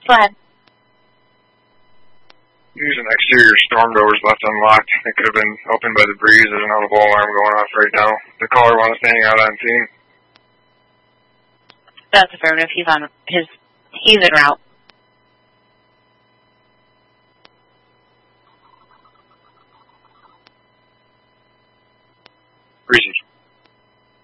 Go ahead. Using exterior storm doors left unlocked. It could have been opened by the breeze. There's an audible alarm going off right now. The caller wants to hang out on scene. That's affirmative. He's en route.